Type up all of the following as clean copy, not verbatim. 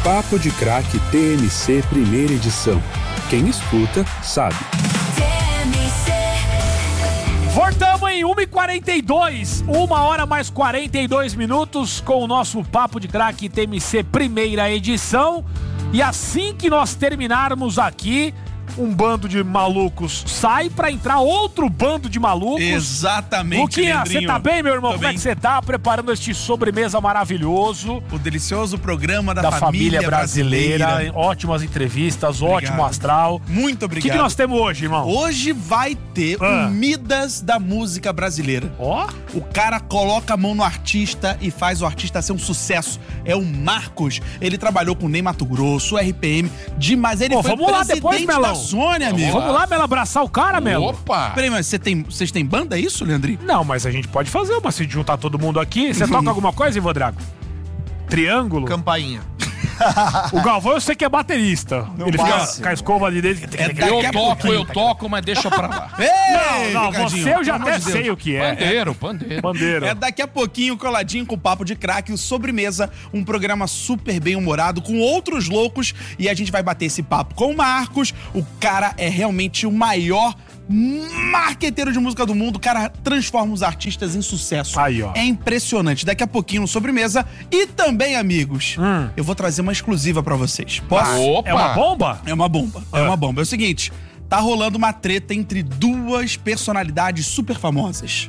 Papo de Craque TMC primeira edição. Quem escuta, sabe. Voltamos em 1h42, 1h mais 42 minutos com o nosso Papo de Craque TMC primeira edição. E assim que nós terminarmos aqui, um bando de malucos sai pra entrar outro bando de malucos. Exatamente, Luquinha, você tá bem, meu irmão? Tô Como bem. é que você tá? Preparando este sobremesa maravilhoso. O delicioso programa da família brasileira. Ótimas entrevistas, Obrigado. ótimo astral. Muito O obrigado. que nós temos hoje, irmão? Hoje vai ter o Midas da música brasileira. Ó. O cara coloca a mão no artista e faz o artista ser um sucesso. É o Marcos. Ele trabalhou com o Ney Matogrosso, RPM, demais. Ele foi vamos lá presidente depois, Melão. da Sônia, amigo. Vamos lá, Melo, abraçar o cara, Melo. Opa! Peraí, mas vocês têm banda, é isso, Leandrinho? Não, mas a gente pode fazer uma, se juntar todo mundo aqui. Você toca alguma coisa, Ivan Drago? Triângulo? Campainha. O Galvão eu sei que é baterista. Ele basta. fica com a escova de dentro. Eu toco, mas deixa pra lá. Ei, Não, Ricardinho, você eu já pelo amor até de Deus. sei o que é. Pandeiro. Bandeiro. É daqui a pouquinho, coladinho com o Papo de Craque, o Sobremesa, um programa super bem-humorado, com outros loucos, e a gente vai bater esse papo com o Marcos. O cara é realmente o maior marqueteiro de música do mundo. O cara transforma os artistas em sucesso. Aí, ó. É impressionante. Daqui a pouquinho no Sobremesa. E também, amigos, eu vou trazer uma exclusiva pra vocês. Posso? Opa! É uma bomba? É uma bomba. É uma bomba. É o seguinte, tá rolando uma treta entre duas personalidades super famosas.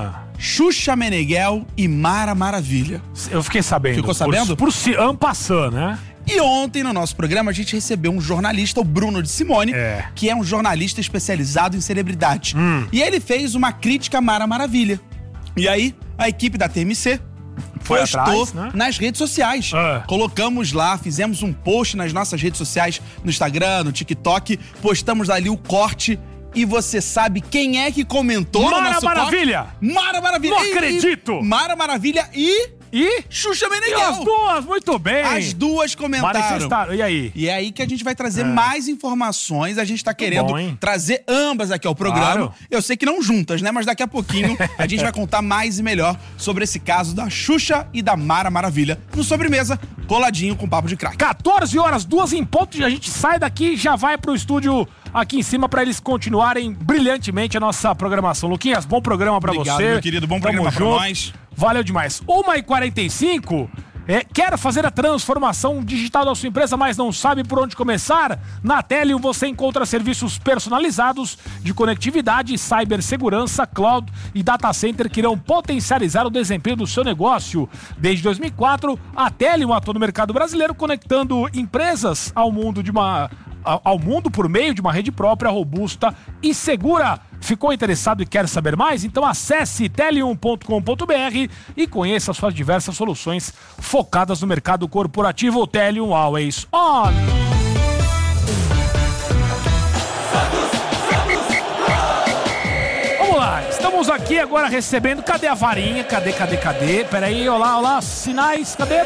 Xuxa Meneghel e Mara Maravilha. Eu fiquei sabendo. Ficou sabendo? Por si, en passant, né? E ontem, no nosso programa, a gente recebeu um jornalista, o Bruno de Simone, É. que é um jornalista especializado em celebridade. E ele fez uma crítica a Mara Maravilha. E aí, a equipe da TMC Foi postou atrás, né? nas redes sociais. É. Colocamos lá, fizemos um post nas nossas redes sociais, no Instagram, no TikTok, postamos ali o corte. E você sabe quem é que comentou no Mara nosso Maravilha! corte? Mara Maravilha! Não acredito! Mara Maravilha e Xuxa E Meneghel. as duas, muito bem. As duas comentaram. Manifestaram. E aí? E é aí que a gente vai trazer mais informações. A gente tá querendo bom, hein? trazer ambas aqui ao programa. Claro. Eu sei que não juntas, né? Mas daqui a pouquinho a gente vai contar mais e melhor sobre esse caso da Xuxa e da Mara Maravilha. No Sobremesa, coladinho com Papo de Craque. 14 horas, 2 em ponto, e a gente sai daqui e já vai pro estúdio aqui em cima pra eles continuarem brilhantemente a nossa programação. Luquinhas, bom programa pra Obrigado, você. meu querido. Bom programa pra nós. Valeu demais. 1h45. Quer fazer a transformação digital da sua empresa, mas não sabe por onde começar? Na Telium você encontra serviços personalizados de conectividade, cibersegurança, cloud e data center que irão potencializar o desempenho do seu negócio. Desde 2004, a Telium atua no mercado brasileiro, conectando empresas ao mundo por meio de uma rede própria, robusta e segura. Ficou interessado e quer saber mais? Então acesse telium.com.br e conheça as suas diversas soluções focadas no mercado corporativo. Telium Always On. Vamos lá, estamos aqui agora recebendo. Cadê a varinha? Cadê? Peraí, olá, sinais, cadê?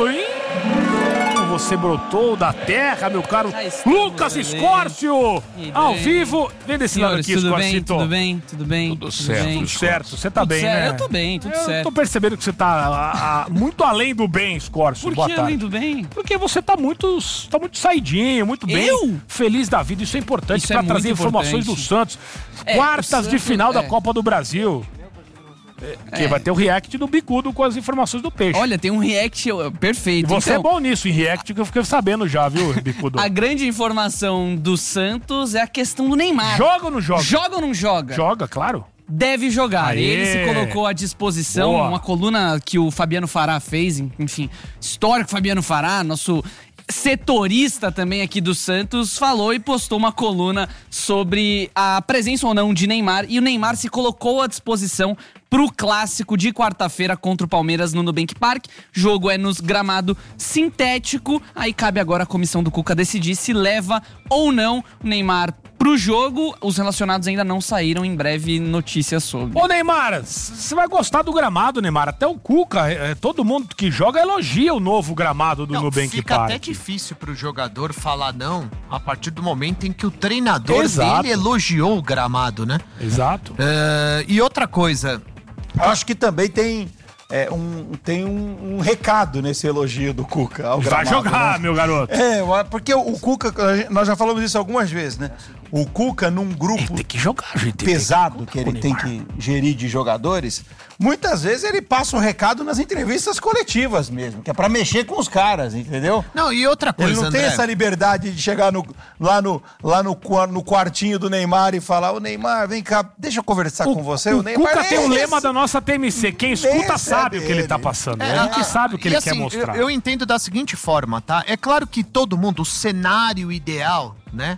Você brotou da terra, meu caro Lucas Escórcio, ao vivo. Vem desse lado aqui, Escórcio. Tudo bem. Tudo certo. Tudo certo, você tá bem, certo. né? Eu tô bem, tudo Eu certo. tô percebendo que você tá muito além do bem, Escórcio. Por Boa que tarde. além do bem? Porque você tá muito saidinho, muito bem. Eu? Feliz da vida, isso é importante Isso é pra trazer muito informações importante. do Santos. É, Quartas o Santos, de final da é. Copa do Brasil. Que vai ter o react do Bicudo com as informações do Peixe. Olha, tem um react perfeito. E você Então, é bom nisso, em react, que eu fiquei sabendo já, viu, Bicudo? a grande informação do Santos é a questão do Neymar. Joga ou não joga? Joga ou não joga? Joga, claro. Deve jogar. Aê. Ele se colocou à disposição, Boa. uma coluna que o Fabiano Fará fez, enfim, histórico Fabiano Fará, nosso setorista também aqui do Santos, falou e postou uma coluna sobre a presença ou não de Neymar, e o Neymar se colocou à disposição pro clássico de quarta-feira contra o Palmeiras no Nubank Park. Jogo é nos gramado sintético, aí cabe agora a comissão do Cuca decidir se leva ou não o Neymar pro jogo. Os relacionados ainda não saíram, em breve notícias sobre. Ô, Neymar, você vai gostar do gramado, Neymar. Até o Cuca, todo mundo que joga elogia o novo gramado do Nubank fica Park. até difícil pro jogador falar não a partir do momento em que o treinador Exato. dele elogiou o gramado, né? Exato. E outra coisa, Acho que também tem tem um recado nesse elogio do Cuca ao Vai gramado, jogar, né? meu garoto. Porque o Cuca, nós já falamos isso algumas vezes, né? O Cuca, num grupo Tem que jogar, gente. pesado que ele tem que gerir de jogadores, muitas vezes ele passa o recado nas entrevistas coletivas mesmo, que é pra mexer com os caras, entendeu? Não, e outra coisa, Ele não tem André, essa liberdade de chegar lá no quartinho do Neymar e falar: ô Neymar, vem cá, deixa eu conversar com você. O Neymar Cuca tem o esse. lema da nossa TMC. Quem escuta Esse é sabe o que ele dele. tá passando. A gente sabe o que e ele assim, quer mostrar. Eu entendo da seguinte forma, tá? É claro que todo mundo, o cenário ideal, né?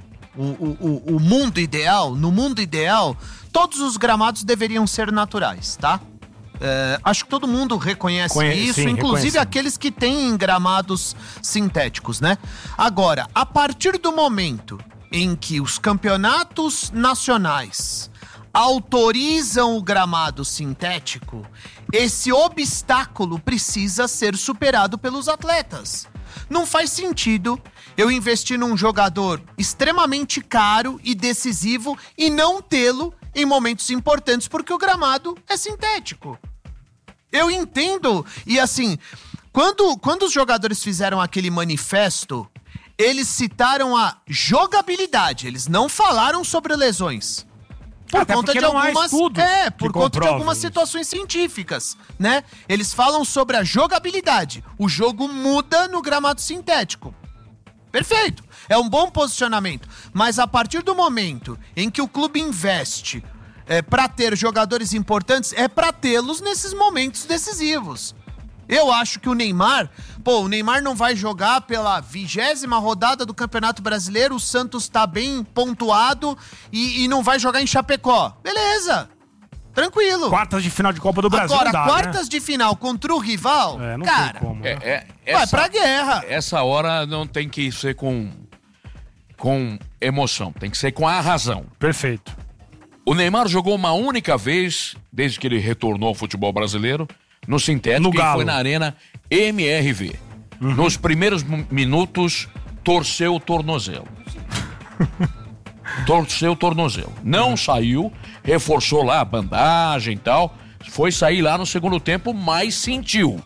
O mundo ideal, no mundo ideal, todos os gramados deveriam ser naturais, tá? Acho que todo mundo reconhece isso, sim, inclusive reconhecemos. aqueles que têm gramados sintéticos, né? Agora, a partir do momento em que os campeonatos nacionais autorizam o gramado sintético, esse obstáculo precisa ser superado pelos atletas. Não faz sentido eu investir num jogador extremamente caro e decisivo e não tê-lo em momentos importantes porque o gramado é sintético. Eu entendo. E assim, quando os jogadores fizeram aquele manifesto, eles citaram a jogabilidade, eles não falaram sobre lesões. Por Até conta porque de não há algumas, estudos por que conta de comprovem algumas isso. situações científicas, né? Eles falam sobre a jogabilidade. O jogo muda no gramado sintético. Perfeito. É um bom posicionamento. Mas a partir do momento em que o clube investe para ter jogadores importantes, é para tê-los nesses momentos decisivos. Eu acho que o Neymar não vai jogar pela 20ª rodada do Campeonato Brasileiro, o Santos tá bem pontuado e não vai jogar em Chapecó. Beleza, tranquilo. Quartas de final de Copa do Brasil. Agora, não dá, quartas né? de final contra o rival, Não cara, tem como. né? vai pra guerra. Essa hora não tem que ser com emoção, tem que ser com a razão. Perfeito. O Neymar jogou uma única vez, desde que ele retornou ao futebol brasileiro, no sintético, No que Galo. foi na Arena MRV. Nos primeiros minutos, torceu o tornozelo. Torceu o tornozelo. Não saiu, reforçou lá a bandagem e tal, foi sair lá no segundo tempo, mas sentiu.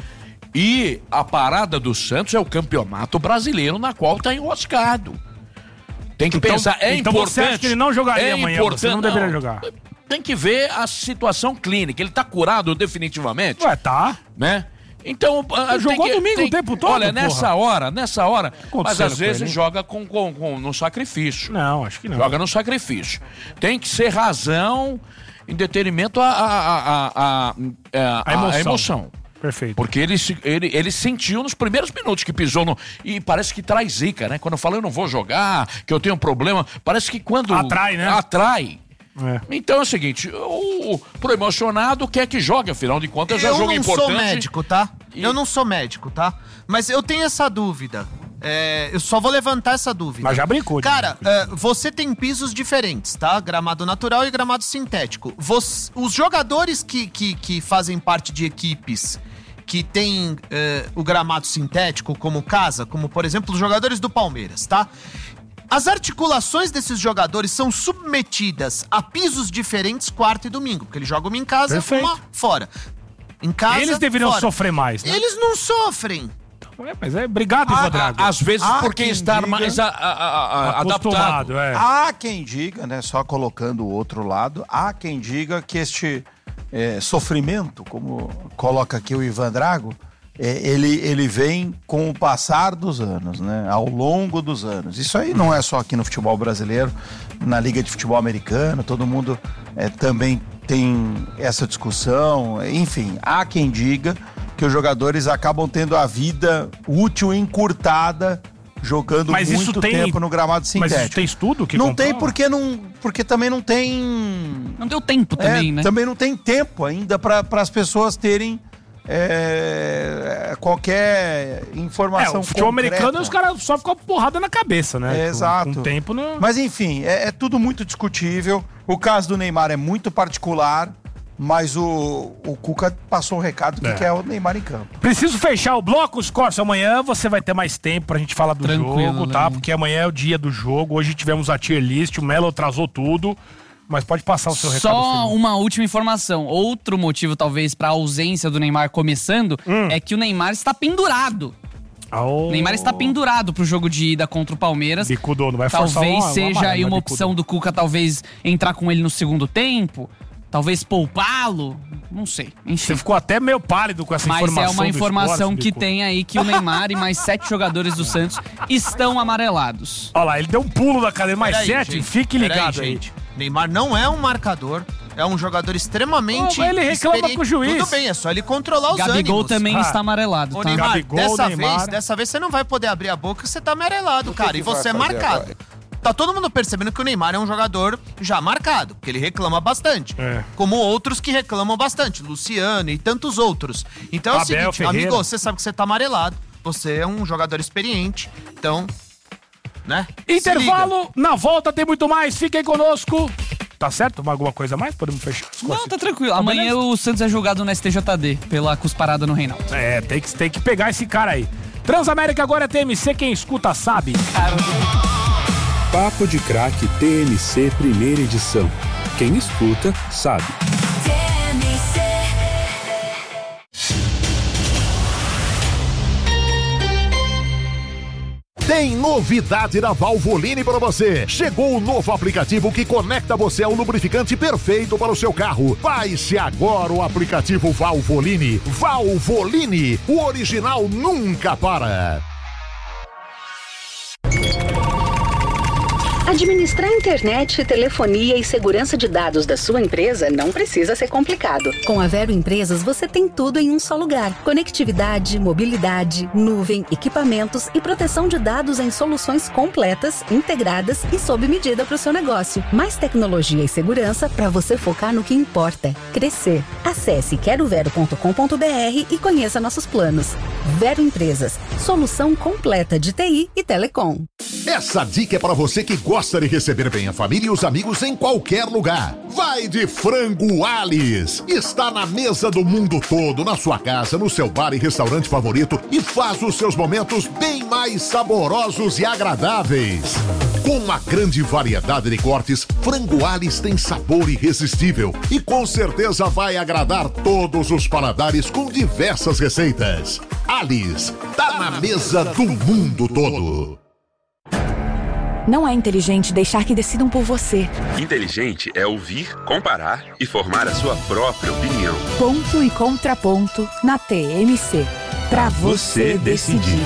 E a parada do Santos é o Campeonato Brasileiro, na qual tá enroscado. Tem que pensar, é então importante. você acha que ele não jogaria amanhã? Você não deveria jogar. Tem que ver a situação clínica. Ele tá curado definitivamente, Ué, tá. né? Então, Jogou domingo o tempo todo, Olha, porra. nessa hora, mas acontecendo às com vezes ele, hein? joga no sacrifício. Não, acho que não. Joga no sacrifício. Tem que ser razão em detrimento à emoção. Perfeito. Porque ele sentiu nos primeiros minutos que pisou no... E parece que traz zica, né? Quando eu falo eu não vou jogar, que eu tenho um problema, parece que quando... Atrai, né? Atrai. É. Então é o seguinte, pro emocionado quer que jogue, afinal de contas é um jogo importante. Eu não sou médico, tá? Eu não sou médico, tá? Mas eu tenho essa dúvida. Eu só vou levantar essa dúvida. Mas já brincou. Cara, você tem pisos diferentes, tá? Gramado natural e gramado sintético. Os jogadores que fazem parte de equipes que tem o gramado sintético como casa, como por exemplo os jogadores do Palmeiras, tá? As articulações desses jogadores são submetidas a pisos diferentes quarta e domingo, porque eles jogam em casa, Perfeito. uma fora. Em casa, Eles deveriam fora. sofrer mais, né? Eles não sofrem. Mas obrigado, Ivan Drago. Às vezes porque quem está diga- mais adaptado. Há quem diga, né, só colocando o outro lado, há quem diga que este sofrimento, como coloca aqui o Ivan Drago, ele vem com o passar dos anos, né, ao longo dos anos. Isso aí não é só aqui no futebol brasileiro, na Liga de Futebol Americano, todo mundo também tem essa discussão. Enfim, há quem diga que os jogadores acabam tendo a vida útil encurtada jogando Mas isso muito tem- tempo no gramado sintético. Mas isso tem estudo que Não tem comprova? porque também não tem... Não deu tempo também, né? Também não tem tempo ainda para as pessoas terem qualquer informação O futebol concreta. americano, os caras só ficam porrada na cabeça, né? Exato. Com o tempo, não... Mas enfim, é tudo muito discutível. O caso do Neymar é muito particular, mas o Cuca passou o recado que é o Neymar em campo. Preciso fechar o bloco, Scorcio. Amanhã você vai ter mais tempo pra gente falar do Tranquilo, jogo, tá? né? Porque amanhã é o dia do jogo. Hoje tivemos a tier list, o Melo atrasou tudo. Mas pode passar o seu recado. Só uma última informação. Outro motivo, talvez, para a ausência do Neymar começando é que o Neymar está pendurado. O Neymar está pendurado pro jogo de ida contra o Palmeiras. Bicudou, não vai forçar talvez seja aí uma opção do Cuca, talvez entrar com ele no segundo tempo. Talvez poupá-lo. Não sei. Enfim. Você ficou até meio pálido com essa informação. Mas é uma informação que tem aí que o Neymar e mais 7 jogadores do Santos estão amarelados. Olha lá, ele deu um pulo da cadeira. Mais 7, fique ligado aí. Neymar não é um marcador, é um jogador extremamente ele reclama experiente. com o juiz. Tudo bem, é só ele controlar os Gabigol ânimos. também está amarelado, tá? Neymar, Gabigol, dessa vez você não vai poder abrir a boca, você tá amarelado, cara. E você é marcado. Agora? Tá todo mundo percebendo que o Neymar é um jogador já marcado, porque ele reclama bastante. Como outros que reclamam bastante, Luciano e tantos outros. Então é o seguinte, Ferreira. Amigo, você sabe que você tá amarelado, você é um jogador experiente, então, né? Intervalo, na volta tem muito mais, fiquem conosco. Tá certo? Alguma coisa a mais? Podemos fechar? Não, tá tranquilo. Amanhã o Santos é julgado no STJD pela cusparada no Reinaldo. Tem que pegar esse cara aí. Transamérica agora é TMC, quem escuta sabe. Papo de Craque TMC primeira edição. Quem escuta sabe. Tem novidade da Valvoline para você. Chegou o novo aplicativo que conecta você ao lubrificante perfeito para o seu carro. Baixe agora o aplicativo Valvoline. Valvoline, o original nunca para. Administrar internet, telefonia e segurança de dados da sua empresa não precisa ser complicado. Com a Vero Empresas, você tem tudo em um só lugar. Conectividade, mobilidade, nuvem, equipamentos e proteção de dados em soluções completas, integradas e sob medida para o seu negócio. Mais tecnologia e segurança para você focar no que importa: crescer. Acesse querovero.com.br e conheça nossos planos. Vero Empresas, solução completa de TI e telecom. Essa dica é para você que gosta de receber bem a família e os amigos em qualquer lugar. Vai de Frango Alice. Está na mesa do mundo todo, na sua casa, no seu bar e restaurante favorito e faz os seus momentos bem mais saborosos e agradáveis. Com uma grande variedade de cortes, Frango Alice tem sabor irresistível e com certeza vai agradar todos os paladares com diversas receitas. Alice, tá na mesa do mundo todo. Não é inteligente deixar que decidam por você. Inteligente é ouvir, comparar e formar a sua própria opinião. Ponto e contraponto na TMC. Pra você decidir.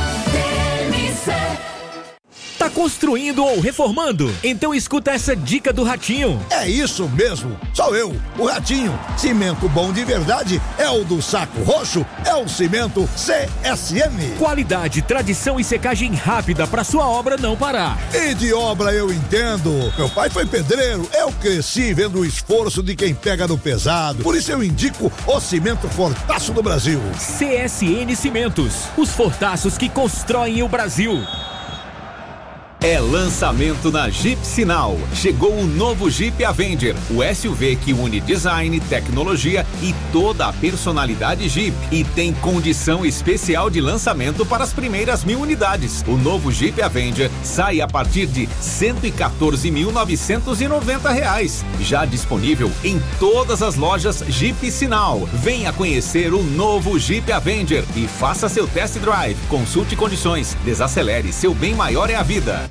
Tá construindo ou reformando? Então escuta essa dica do Ratinho. É isso mesmo, sou eu, o Ratinho. Cimento bom de verdade é o do Saco Roxo, é o cimento CSM. Qualidade, tradição e secagem rápida pra sua obra não parar. E de obra eu entendo. Meu pai foi pedreiro, eu cresci vendo o esforço de quem pega no pesado. Por isso eu indico o cimento Fortaço do Brasil. CSN Cimentos, os fortaços que constroem o Brasil. É lançamento na Jeep Sinal. Chegou o novo Jeep Avenger, o SUV que une design, tecnologia e toda a personalidade Jeep. E tem condição especial de lançamento para as primeiras 1.000 unidades. O novo Jeep Avenger sai a partir de R$ 114.990. Já disponível em todas as lojas Jeep Sinal. Venha conhecer o novo Jeep Avenger e faça seu test drive. Consulte condições, desacelere, seu bem maior é a vida.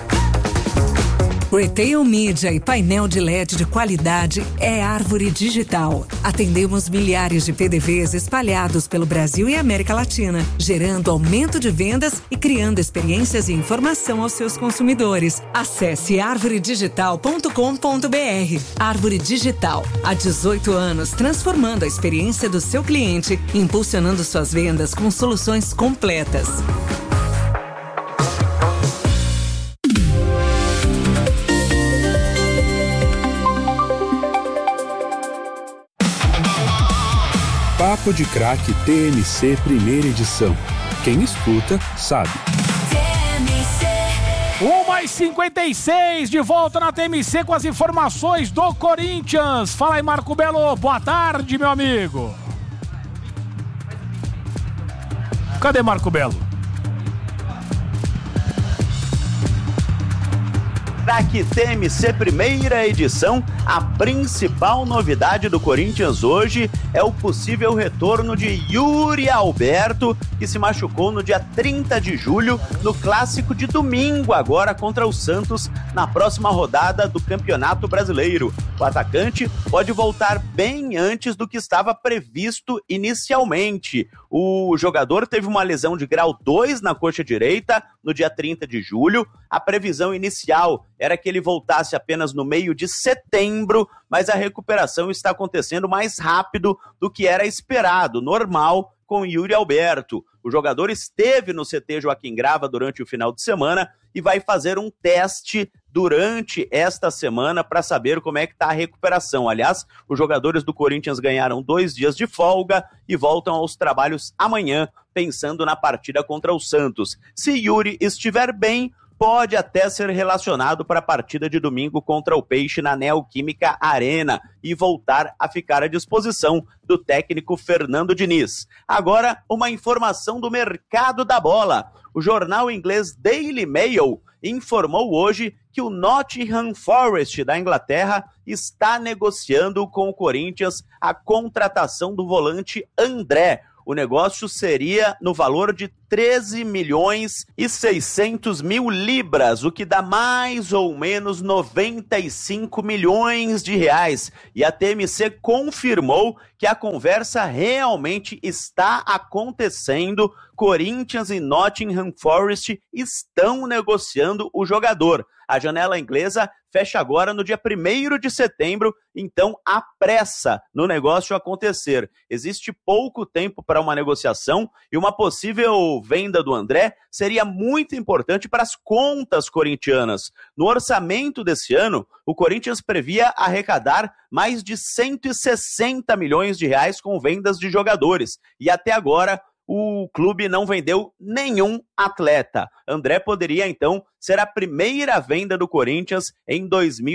Retail Media e painel de LED de qualidade é Árvore Digital. Atendemos milhares de PDVs espalhados pelo Brasil e América Latina, gerando aumento de vendas e criando experiências e informação aos seus consumidores. Acesse arvoredigital.com.br. Árvore Digital, há 18 anos transformando a experiência do seu cliente, impulsionando suas vendas com soluções completas. Papo de Craque TMC primeira edição. Quem escuta sabe. 1h56, de volta na TMC com as informações do Corinthians. Fala aí, Marco Belo. Boa tarde, meu amigo. Cadê Marco Belo? Craque TMC primeira edição. A principal novidade do Corinthians hoje é o possível retorno de Yuri Alberto, que se machucou no dia 30 de julho no clássico de domingo agora contra o Santos na próxima rodada do Campeonato Brasileiro. O atacante pode voltar bem antes do que estava previsto inicialmente. O jogador teve uma lesão de grau 2 na coxa direita no dia 30 de julho. A previsão inicial era que ele voltasse apenas no meio de setembro, mas a recuperação está acontecendo mais rápido do que era esperado, normal, com Yuri Alberto. O jogador esteve no CT Joaquim Grava durante o final de semana e vai fazer um teste durante esta semana para saber como é que está a recuperação. Aliás, os jogadores do Corinthians ganharam 2 dias de folga e voltam aos trabalhos amanhã, pensando na partida contra o Santos. Se Yuri estiver bem, pode até ser relacionado para a partida de domingo contra o Peixe na Neoquímica Arena e voltar a ficar à disposição do técnico Fernando Diniz. Agora, uma informação do mercado da bola. O jornal inglês Daily Mail informou hoje que o Nottingham Forest da Inglaterra está negociando com o Corinthians a contratação do volante André. O negócio seria no valor de 13 milhões e 600 mil libras, o que dá mais ou menos 95 milhões de reais. E a TMC confirmou que a conversa realmente está acontecendo. Corinthians e Nottingham Forest estão negociando o jogador. A janela inglesa fecha agora no dia 1º de setembro, então há pressa no negócio acontecer. Existe pouco tempo para uma negociação e uma possível venda do André seria muito importante para as contas corintianas. No orçamento desse ano, o Corinthians previa arrecadar mais de 160 milhões de reais com vendas de jogadores. E até agora, o clube não vendeu nenhum atleta. André poderia, então, ser a primeira venda do Corinthians em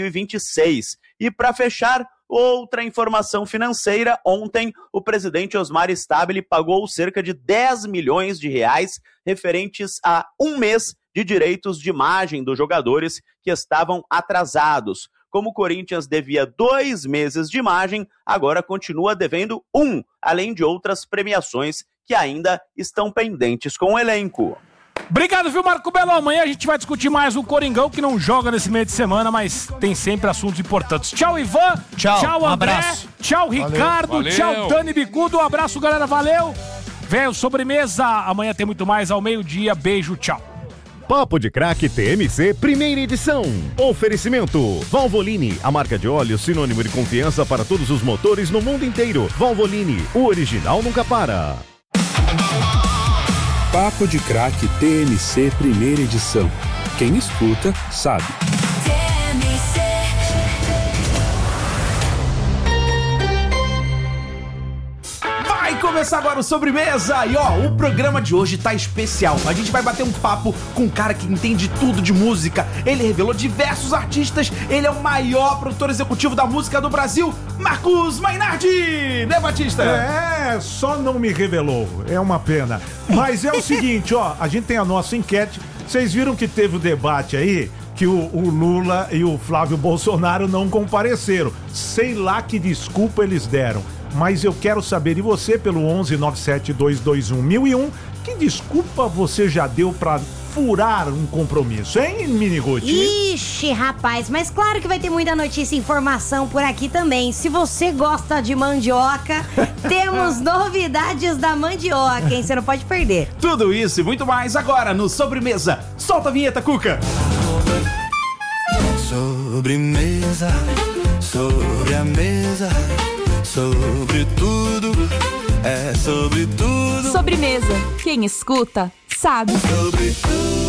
2026. E para fechar, outra informação financeira. Ontem, o presidente Osmar Stabile pagou cerca de 10 milhões de reais referentes a um mês de direitos de imagem dos jogadores que estavam atrasados. Como o Corinthians devia 2 meses de imagem, agora continua devendo 1, além de outras premiações que ainda estão pendentes com o elenco. Obrigado, viu, Marco Belo? Amanhã a gente vai discutir mais o Coringão, que não joga nesse meio de semana, mas tem sempre assuntos importantes. Tchau, Ivan. Tchau, André. Abraço. Tchau, Ricardo. Valeu. Tchau, Dani Bicudo. Um abraço, galera. Valeu. Velho, sobremesa. Amanhã tem muito mais ao meio-dia. Beijo, tchau. Papo de Craque TMC, primeira edição. Oferecimento: Valvoline, a marca de óleo sinônimo de confiança para todos os motores no mundo inteiro. Valvoline, o original nunca para. Papo de Craque TMC primeira edição. Quem escuta, sabe. Vai começar agora o Sobremesa e ó, o programa de hoje tá especial. A gente vai bater um papo com um cara que entende tudo de música. Ele revelou diversos artistas, ele é o maior produtor executivo da música do Brasil, Marcos Mainardi, né, Batista? É, só não me revelou, é uma pena. Mas é o seguinte, ó, a gente tem a nossa enquete. Vocês viram que teve o debate aí, que o Lula e o Flávio Bolsonaro não compareceram. Sei lá que desculpa eles deram. Mas eu quero saber de você pelo 1197-221-1001, que desculpa você já deu pra furar um compromisso, hein, Miniguti? Ixi, rapaz, mas claro que vai ter muita notícia e informação por aqui também. Se você gosta de mandioca, temos novidades da mandioca, hein? Você não pode perder. Tudo isso e muito mais agora no Sobremesa. Solta a vinheta, Cuca! Sobremesa, sobre a mesa, sobre tudo, é sobre tudo. Sobremesa, quem escuta, sabe. Sobre tudo.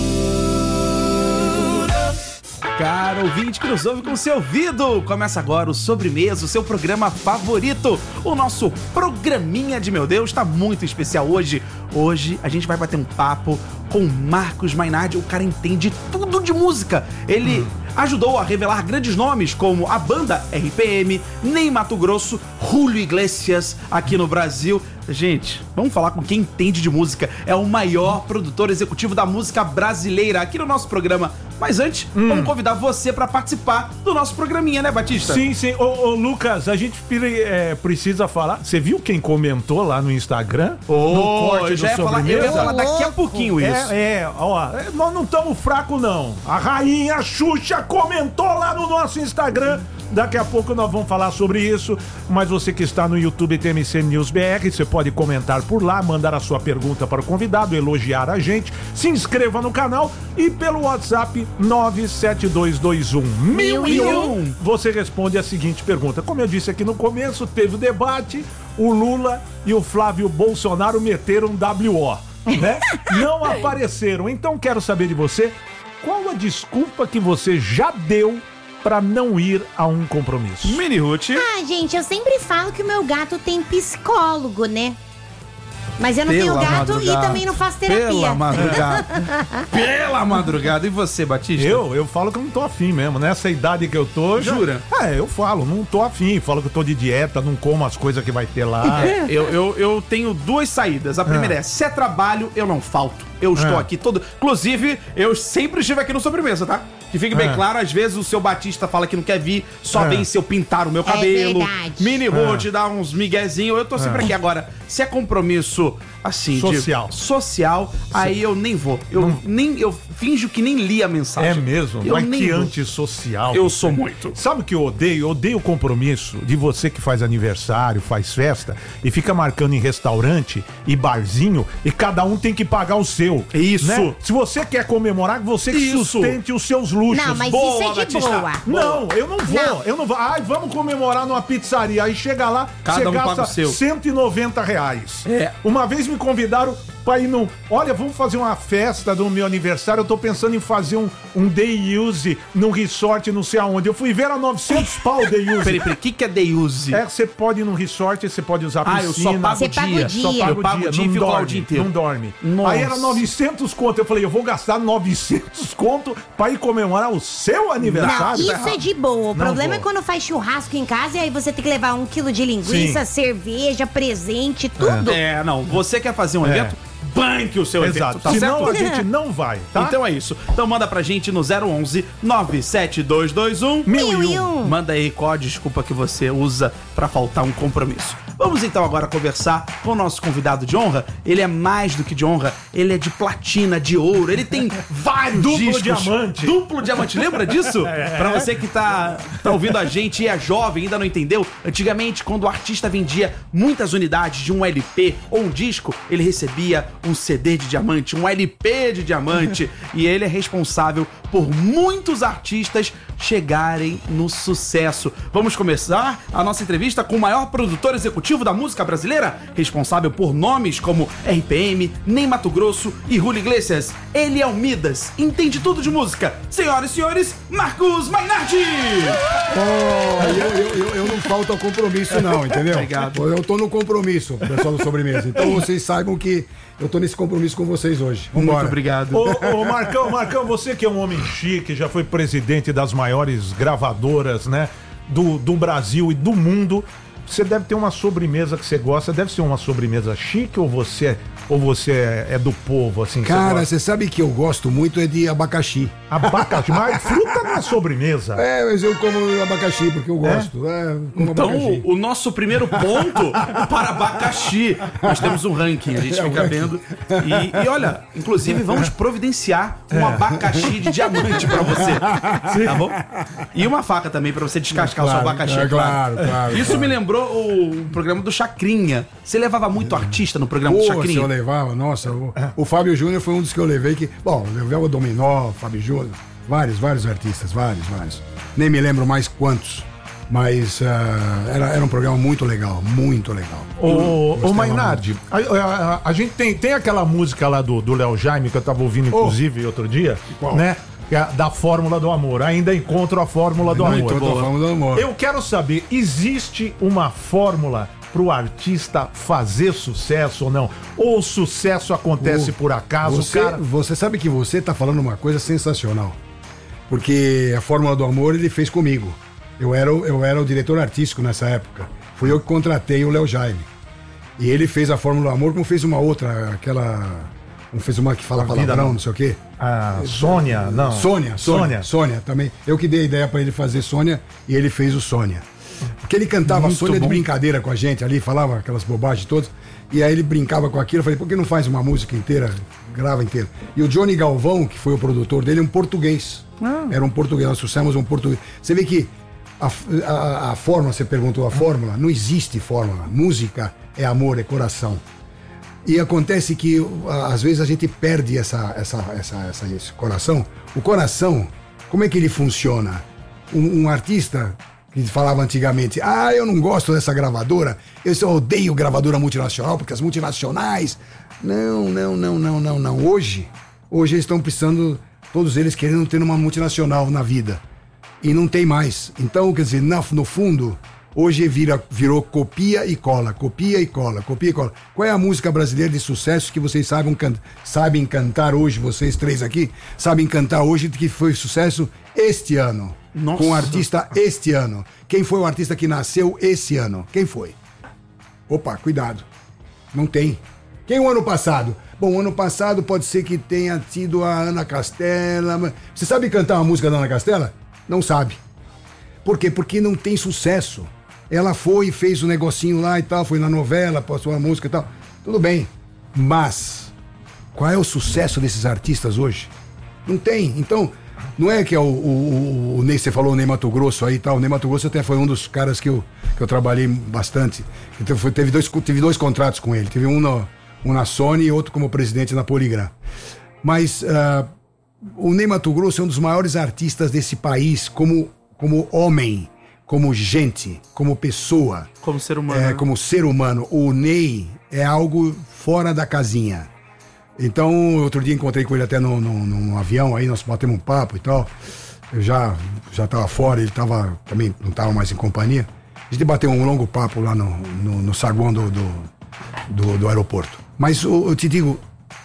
Cara, ouvinte que nos ouve com seu ouvido. Começa agora o Sobremesa, o seu programa favorito. O nosso programinha de meu Deus tá muito especial hoje. Hoje a gente vai bater um papo com o Marcos Mainardi. O cara entende tudo de música. Ele ajudou a revelar grandes nomes como a banda RPM, Ney Matogrosso, Julio Iglesias aqui no Brasil. Gente, vamos falar com quem entende de música. É o maior produtor executivo da música brasileira aqui no nosso programa. Mas antes, vamos convidar você pra participar do nosso programinha, né, Batista? Sim, sim. Ô, Lucas, a gente precisa falar. Você viu quem comentou lá no Instagram? No corte do Sobremesa? Eu ia falar daqui a pouquinho isso. Nós não estamos fracos, não. A rainha Xuxa comentou lá no nosso Instagram. Daqui a pouco nós vamos falar sobre isso, mas você que está no YouTube TMC News BR, você pode comentar por lá, mandar a sua pergunta para o convidado, elogiar a gente, se inscreva no canal e pelo WhatsApp 97221-1001 você responde a seguinte pergunta. Como eu disse aqui no começo, teve o debate, o Lula e o Flávio Bolsonaro meteram WO, né? Não apareceram, então quero saber de você, qual a desculpa que você já deu pra não ir a um compromisso? Mini Ruth. Ah, gente, eu sempre falo que o meu gato tem psicólogo, né? Mas eu não tenho gato e também não faço terapia. Pela madrugada. Pela madrugada. E você, Batista? Eu falo que eu não tô afim mesmo. Nessa idade que eu tô... Jura? Eu falo, não tô afim. Falo que eu tô de dieta, não como as coisas que vai ter lá. Eu tenho duas saídas. A primeira é, se é trabalho, eu não falto. Eu estou aqui todo... Inclusive, eu sempre estive aqui no Sobremesa, tá? Que fique bem claro, às vezes o seu Batista fala que não quer vir, só vem se eu pintar o meu cabelo. Verdade. Mini Ruth dá uns miguezinhos, eu tô sempre aqui. Agora, se é compromisso, assim... Social, aí eu nem vou. Eu finjo que nem li a mensagem. É mesmo? Mas que antissocial. Eu sou muito. Sabe o que eu odeio? Eu odeio o compromisso de você que faz aniversário, faz festa e fica marcando em restaurante e barzinho e cada um tem que pagar o seu. Isso. Né? Se você quer comemorar, você que sustente os seus luxos. Não, mas isso é de boa. Não, eu não vou. Ai, vamos comemorar numa pizzaria. Aí chega lá, cada um gasta paga o seu. R$190. Uma vez me convidaram pra ir no... Olha, vamos fazer uma festa do meu aniversário. Eu tô pensando em fazer um day use num resort, não sei aonde. Eu fui ver a 900 pau day use. Peraí, o que é day use? Você pode ir num resort, você pode usar piscina. Eu só pago o dia. Só pago o dia e fico lá o dia inteiro. Não dorme. Nossa. Aí era 900 conto. Eu falei, eu vou gastar 900 conto pra ir comemorar o seu aniversário? Não, isso é de boa. O problema é quando faz churrasco em casa e aí você tem que levar 1 quilo de linguiça, cerveja, presente, tudo. Não. Você quer fazer um evento? Banque o seu evento, tá Senão certo? a gente não vai, tá? Então é isso. Então manda pra gente no 011 97221 1001. Manda aí qual a desculpa que você usa pra faltar um compromisso. Vamos então agora conversar com o nosso convidado de honra. Ele é mais do que de honra, ele é de platina, de ouro, ele tem vários discos. Duplo diamante, lembra disso? Pra você que tá ouvindo a gente e é jovem, ainda não entendeu, antigamente quando o artista vendia muitas unidades de um LP ou um disco, ele recebia um CD de diamante, um LP de diamante, e ele é responsável por muitos artistas chegarem no sucesso. Vamos começar a nossa entrevista com o maior produtor executivo da música brasileira, responsável por nomes como RPM, Ney Matogrosso e Julio Iglesias. Ele é o Midas, entende tudo de música. Senhoras e senhores, Marcos Mainardi! Eu não falto ao compromisso não, entendeu? Obrigado. Eu tô no compromisso, pessoal do Sobremesa. Então vocês saibam que eu tô nesse compromisso com vocês hoje. Vambora. Muito obrigado. Ô, Marcão, você que é um homem chique, já foi presidente das maiores gravadoras, né, do Brasil e do mundo, você deve ter uma sobremesa que você gosta. Deve ser uma sobremesa chique ou você é do povo, assim? Cara, você sabe que eu gosto muito é de abacaxi. Abacaxi? Mas fruta não é sobremesa. Mas eu como abacaxi porque eu gosto. Então, abacaxi. o nosso primeiro ponto para abacaxi. Nós temos um ranking, a gente fica vendo. E olha, inclusive vamos providenciar um abacaxi de diamante pra você. Tá bom? E uma faca também pra você descascar o seu abacaxi. Claro. Isso me lembrou o programa do Chacrinha. Você levava muito artista no programa do Chacrinha? Eu levava, nossa. O Fábio Júnior foi um dos que eu levei que... Bom, eu levava o Dominó, Fábio Júnior, vários artistas, vários. Nem me lembro mais quantos. Mas era um programa muito legal, muito legal. Ô Mainardi, a gente tem aquela música lá do Léo Jaime, que eu tava ouvindo inclusive outro dia, né? Da Fórmula do Amor. Ainda encontro a Fórmula do Amor. Eu quero saber, existe uma fórmula pro artista fazer sucesso ou não? Ou o sucesso acontece por acaso? Você sabe que você tá falando uma coisa sensacional. Porque a Fórmula do Amor ele fez comigo. Eu era o diretor artístico nessa época. Fui eu que contratei o Léo Jaime. E ele fez a Fórmula do Amor, como fez uma outra, fez uma que fala A vida palavrão, não. não sei o quê. Sônia, não. Sônia também. Eu que dei a ideia pra ele fazer Sônia e ele fez o Sônia. Porque ele cantava Muito Sônia de bom. brincadeira com a gente ali, falava aquelas bobagens todas. E aí ele brincava com aquilo. Eu falei, por que não faz uma música inteira, grava inteira? E o Johnny Galvão, que foi o produtor dele, é um português. Era um português, nós trouxemos um português. Você vê que a fórmula, você perguntou a fórmula, não existe fórmula. Música é amor, é coração. E acontece que às vezes a gente perde esse coração. O coração, como é que ele funciona? Um artista que falava antigamente, eu não gosto dessa gravadora, eu só odeio gravadora multinacional, porque as multinacionais... Não. Hoje eles estão precisando, todos eles querendo ter uma multinacional na vida. E não tem mais. Então, quer dizer, no fundo, hoje virou copia e cola, copia e cola, copia e cola. Qual é a música brasileira de sucesso que vocês sabem cantar hoje, vocês três aqui, sabem cantar hoje, que foi sucesso este ano? Nossa. Com o artista este ano. Quem foi o artista que nasceu esse ano? Quem foi? Opa, cuidado. Não tem. Quem o ano passado? Bom, ano passado pode ser que tenha tido a Ana Castela. Você sabe cantar uma música da Ana Castela? Não sabe. Por quê? Porque não tem sucesso. Ela foi e fez um negocinho lá e tal, foi na novela, passou a música e tal. Tudo bem. Mas, qual é o sucesso desses artistas hoje? Não tem. Então, não é que é o Ney, você falou o Ney Matogrosso aí e tal. O Ney Matogrosso até foi um dos caras que eu trabalhei bastante. Então, tive dois contratos com ele. Teve um na Sony e outro como presidente na Poligram. Mas o Ney Matogrosso é um dos maiores artistas desse país como homem, como gente, como pessoa. Como ser humano. Como ser humano. O Ney é algo fora da casinha. Então, outro dia encontrei com ele até num avião, aí nós batemos um papo e tal. Eu já tava fora, ele também não tava mais em companhia. A gente bateu um longo papo lá no saguão do aeroporto. Mas eu te digo,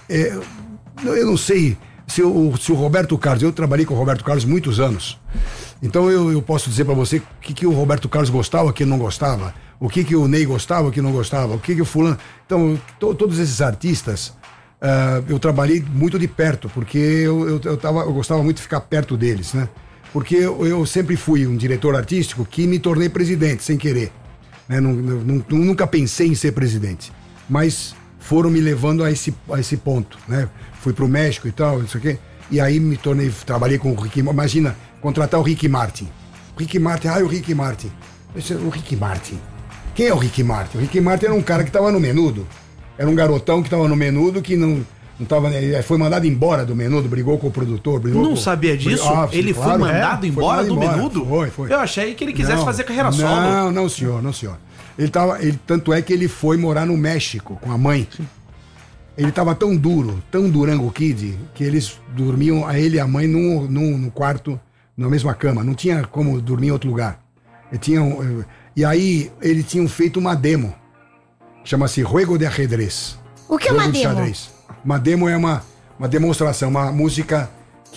eu não sei se o Roberto Carlos, eu trabalhei com o Roberto Carlos muitos anos. Então eu posso dizer pra você o que o Roberto Carlos gostava, o que não gostava, o que o Ney gostava, o que não gostava, o que o fulano... Então, todos esses artistas... eu trabalhei muito de perto, porque eu gostava muito de ficar perto deles, né? Porque eu sempre fui um diretor artístico que me tornei presidente, sem querer. Né? Nunca pensei em ser presidente. Mas foram me levando a esse ponto, né? Fui pro México e tal, não sei o quê. E aí trabalhei com o Ricky. Imagina, contratar o Ricky Martin. O Ricky Martin. O Ricky Martin. Quem é o Ricky Martin? O Ricky Martin era um cara que tava no Menudo. Era um garotão que tava no Menudo, que não tava... Foi mandado embora do Menudo, brigou com o produtor. Não sabia disso? Ele claro, foi mandado embora do Menudo? Foi. Eu achei que ele quisesse fazer carreira solo. Não, senhor. Tanto é que ele foi morar no México com a mãe. Sim. Ele tava tão Durango Kid, que eles dormiam, ele e a mãe, num quarto, na mesma cama. Não tinha como dormir em outro lugar. E aí, eles tinham feito uma demo. Chama-se Juego de Ajedrez. O que é uma demo? Uma demo é uma demonstração, uma música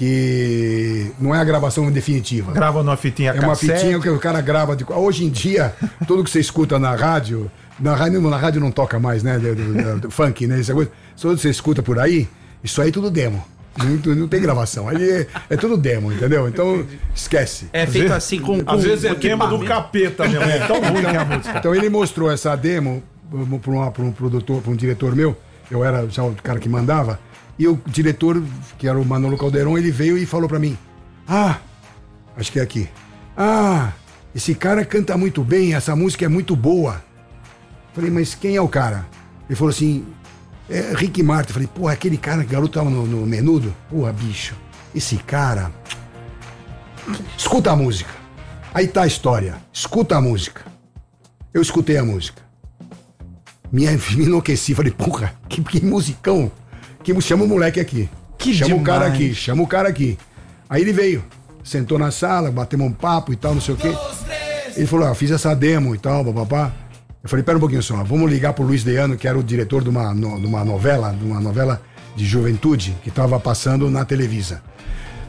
que não é a gravação definitiva. Grava numa fitinha cassete. É uma fitinha que o cara grava. Hoje em dia, tudo que você escuta na rádio não toca mais, né? Do funk, né? Essa coisa. Tudo que você escuta por aí, isso aí é tudo demo. Não tem gravação. Aí é tudo demo, entendeu? Então, esquece. É feito assim com... Às vezes é demo do capeta mesmo. É tão ruim que é a música. Então ele mostrou essa demo para um produtor, para um diretor meu. Eu era já o cara que mandava. E o diretor, que era o Manolo Calderon, ele veio e falou pra mim: acho que é aqui. Esse cara canta muito bem, essa música é muito boa. Falei, mas quem é o cara? Ele falou assim, é Ricky Martin. Falei, porra, aquele cara, que garoto tava no Menudo? Porra, bicho, esse cara... Escuta a música. Aí tá a história. Escuta a música. Eu escutei a música. Me enlouqueci. Falei, porra, que musicão. Chama o moleque aqui. Chama o cara aqui. Aí ele veio, sentou na sala, batemos um papo e tal, não sei o quê. Ele falou, fiz essa demo e tal, papapá. Eu falei, pera um pouquinho só, vamos ligar pro Luiz Deano, que era o diretor de uma novela de juventude que tava passando na Televisa.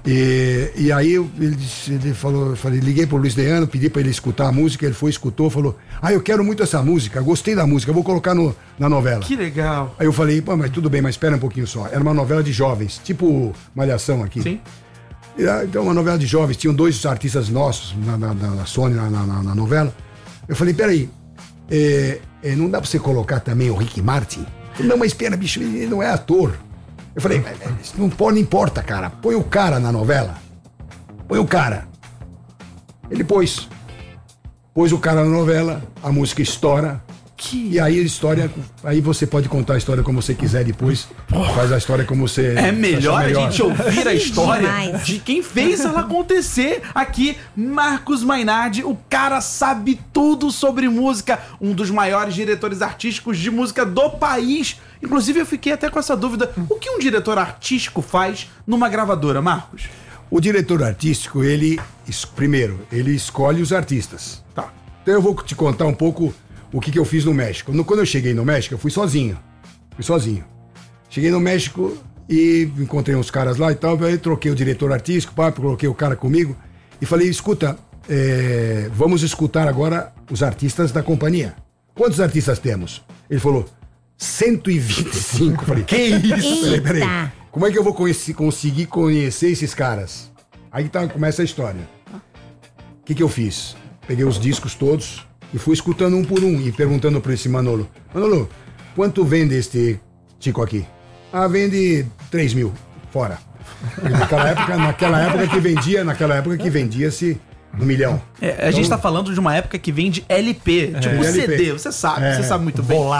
E aí ele falou, eu falei, liguei pro Luiz Deano, pedi pra ele escutar a música, ele foi, escutou, falou, eu quero muito essa música, gostei da música, vou colocar na novela. Que legal. Aí eu falei, pô, mas tudo bem, mas espera um pouquinho só. Era uma novela de jovens, tipo Malhação aqui. Sim. Então, uma novela de jovens, tinham 2 artistas nossos na Sony, na novela. Eu falei, peraí, não dá pra você colocar também o Rick Martin? Falei, não, mas espera, bicho, ele não é ator. Eu falei, não importa, cara, põe o cara na novela. Põe o cara. Ele pôs o cara na novela, a música estoura. E aí a história, aí você pode contar a história como você quiser depois. Faz a história como você... É melhor a gente ouvir a história de quem fez ela acontecer. Aqui, Marcos Mainardi, o cara sabe tudo sobre música. Um dos maiores diretores artísticos de música do país. Inclusive, eu fiquei até com essa dúvida. O que um diretor artístico faz numa gravadora, Marcos? O diretor artístico, primeiro, ele escolhe os artistas. Tá. Então eu vou te contar um pouco o que eu fiz no México. Quando eu cheguei no México, eu fui sozinho. Cheguei no México e encontrei uns caras lá e tal, aí troquei o diretor artístico, coloquei o cara comigo e falei, escuta, vamos escutar agora os artistas da companhia. Quantos artistas temos? Ele falou, 125. Falei, que isso? Peraí. Como é que eu vou conseguir conhecer esses caras? Aí começa a história. O que eu fiz? Peguei os discos todos e fui escutando um por um e perguntando pra esse Manolo, quanto vende este Tico aqui? Vende 3 mil, fora. Naquela época que vendia-se 1 milhão. A gente tá falando de uma época que vende LP, tipo LP. CD, você sabe muito bem.